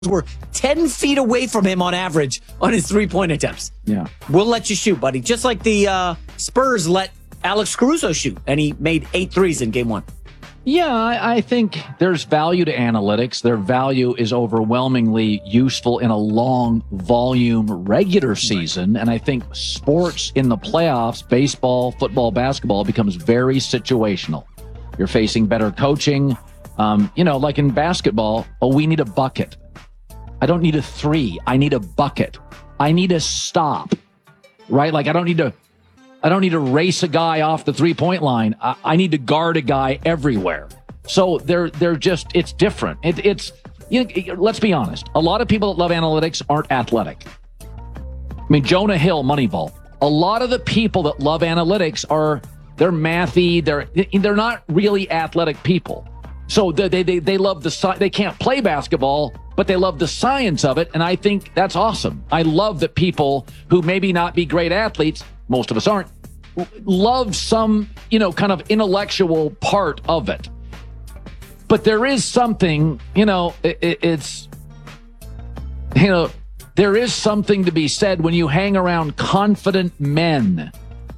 were 10 feet away from him on average on his three-point attempts. Yeah. We'll let you shoot, buddy. Just like the Spurs let Alex Caruso shoot, and he made 8 threes in game 1. Yeah, I think there's value to analytics. Their value is overwhelmingly useful in a long volume regular season. And I think sports in the playoffs, baseball, football, basketball, becomes very situational. You're facing better coaching. Like in basketball, we need a bucket. I don't need a 3. I need a bucket. I need a stop, right? Like I don't need to race a guy off the 3-point line. I need to guard a guy everywhere. So it's different. Let's be honest. A lot of people that love analytics aren't athletic. I mean, Jonah Hill, Moneyball. A lot of the people that love analytics they're mathy. They're not really athletic people. So they love they can't play basketball, but they love the science of it. And I think that's awesome. I love that people who maybe not be great athletes, most of us aren't, love some, kind of intellectual part of it. But there is something, there is something to be said when you hang around confident men.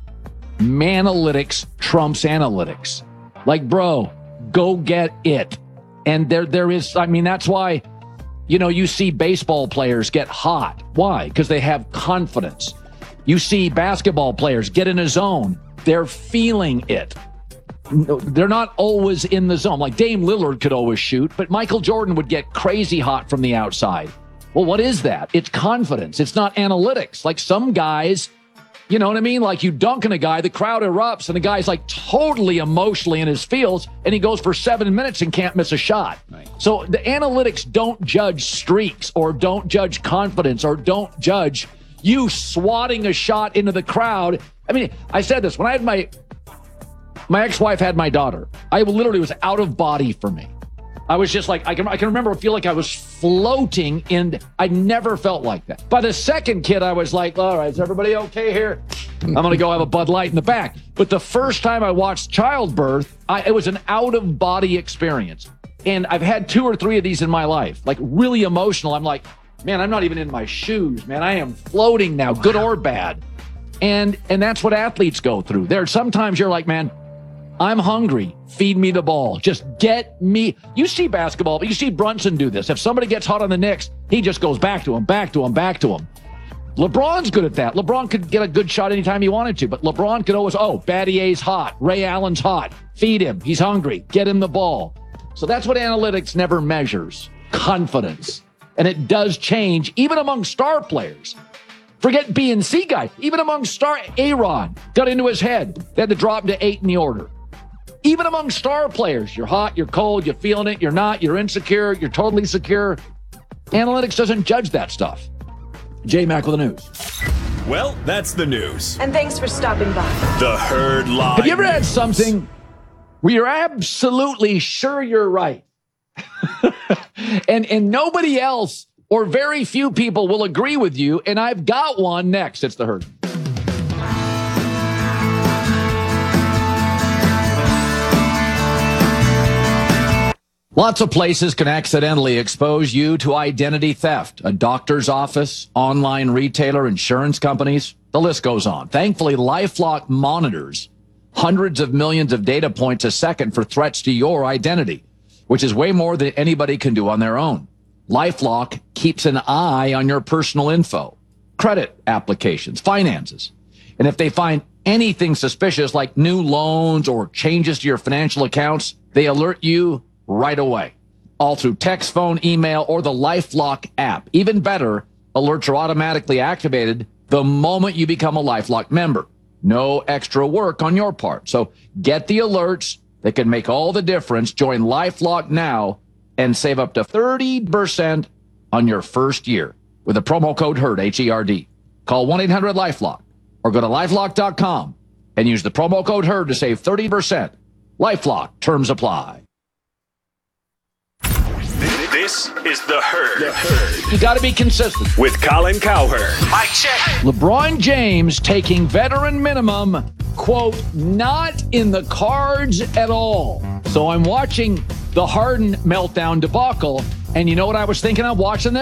Manalytics trumps analytics. Like, bro, go get it. And there is, that's why, you see baseball players get hot. Why? Because they have confidence. You see basketball players get in a zone. They're feeling it. They're not always in the zone. Like Dame Lillard could always shoot, but Michael Jordan would get crazy hot from the outside. Well, what is that? It's confidence. It's not analytics. Like some guys, you know what I mean? Like you dunk on a guy, the crowd erupts, and the guy's like totally emotionally in his feels, and he goes for 7 minutes and can't miss a shot. Right. So the analytics don't judge streaks or don't judge confidence or don't judge you swatting a shot into the crowd. I mean, I said this when I had my ex-wife had my daughter. I literally was out of body for me. I was just like, I can remember, feel like I was floating I never felt like that. By the second kid, I was like, all right, is everybody okay here? I'm going to go have a Bud Light in the back. But the first time I watched childbirth, it was an out-of-body experience. And I've had 2 or 3 of these in my life, like really emotional. I'm like, man, I'm not even in my shoes, man. I am floating now, good or bad. And that's what athletes go through. Sometimes you're like, man, I'm hungry. Feed me the ball. Just get me. You see basketball, but you see Brunson do this. If somebody gets hot on the Knicks, he just goes back to him, back to him, back to him. LeBron's good at that. LeBron could get a good shot anytime he wanted to, but LeBron could always, Battier's hot. Ray Allen's hot. Feed him. He's hungry. Get him the ball. So that's what analytics never measures. Confidence. And it does change, even among star players. Forget B and C guys. Even among A-Rod got into his head. They had to drop him to 8 in the order. Even among star players, you're hot, you're cold, you're feeling it, you're not, you're insecure, you're totally secure. Analytics doesn't judge that stuff. J-Mac with the news. Well, that's the news. And thanks for stopping by. The Herd Live. Have you ever had something where you're absolutely sure you're right? and nobody else or very few people will agree with you, and I've got one next. It's the Herd. Lots of places can accidentally expose you to identity theft. A doctor's office, online retailer, insurance companies, the list goes on. Thankfully, LifeLock monitors hundreds of millions of data points a second for threats to your identity, which is way more than anybody can do on their own. LifeLock keeps an eye on your personal info, credit applications, finances. And if they find anything suspicious like new loans or changes to your financial accounts, they alert you right away, all through text, phone, email, or the LifeLock app. Even better, alerts are automatically activated the moment you become a LifeLock member. No extra work on your part. So get the alerts that can make all the difference. Join LifeLock now and save up to 30% on your first year with the promo code HERD, H-E-R-D. Call 1-800-LifeLock or go to LifeLock.com and use the promo code HERD to save 30%. LifeLock. Terms apply. This is The Herd. You got to be consistent. With Colin Cowherd. Mic check. LeBron James taking veteran minimum, quote, not in the cards at all. So I'm watching the Harden meltdown debacle, And you know what I was thinking of watching this?